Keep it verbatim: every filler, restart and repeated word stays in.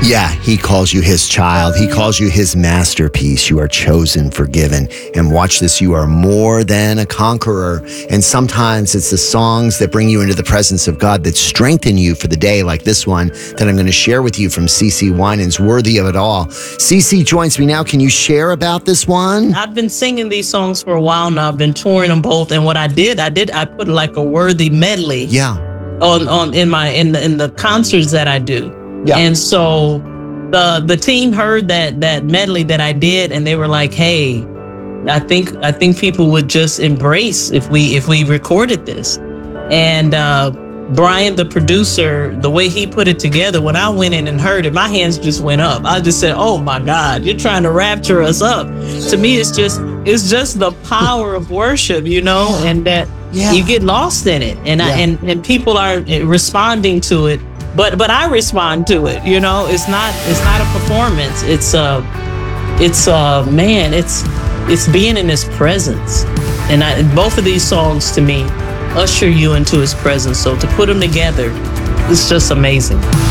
Yeah, he calls you his child. He calls you his masterpiece. You are chosen, forgiven. And watch this, you are more than a conqueror. And sometimes it's the songs that bring you into the presence of God that strengthen you for the day, like this one that I'm going to share with you from CeCe Winans, Worthy of It All. CeCe joins me now. Can you share about this one? I've been singing these songs for a while now. I've been touring them both. And what I did, I did, I put like a worthy medley. Yeah. On, on in my in the in the concerts that I do. Yeah. And so the the team heard that that medley that I did, and they were like, "Hey, I think I think people would just embrace if we if we recorded this." And uh, Brian, the producer, the way he put it together, when I went in and heard it, my hands just went up. I just said, "Oh my God, you're trying to rapture us up." To me, it's just it's just the power of worship, you know, and that yeah. you get lost in it, and yeah. I, and and people are responding to it. But but I respond to it, you know. It's not it's not a performance. It's uh it's uh man, it's it's being in his presence. And I, both of these songs to me usher you into his presence. So to put them together, it's just amazing.